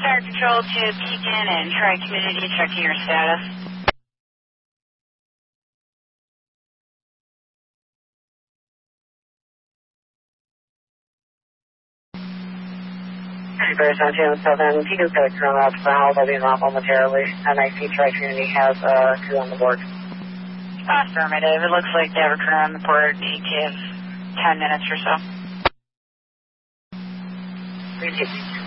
Fire Control to Beacon and Tri-Community, checking your status. Bears on 207, Beacon's got a crew out for how they'll be off momentarily, and I see Tri-Community has a crew on the board. Affirmative. It looks like they have a crew on the board. You give 10 minutes or so. Thank you.